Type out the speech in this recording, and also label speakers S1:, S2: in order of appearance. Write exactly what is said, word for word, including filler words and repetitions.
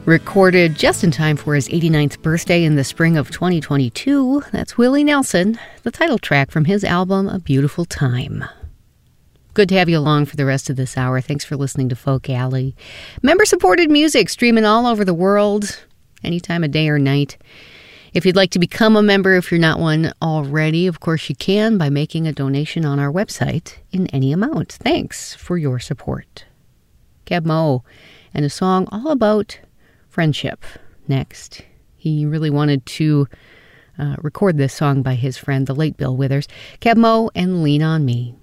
S1: Recorded just in time for his eighty-ninth birthday in the spring of twenty twenty-two, that's Willie Nelson, the title track from his album, A Beautiful Time. Good to have you along for the rest of this hour. Thanks for listening to Folk Alley. Member-supported music streaming all over the world, any time of day or night. If you'd like to become a member, if you're not one already, of course you can by making a donation on our website in any amount. Thanks for your support. Keb' Mo' and a song all about friendship next. He really wanted to uh, record this song by his friend, the late Bill Withers. Keb' Mo' and Lean on Me.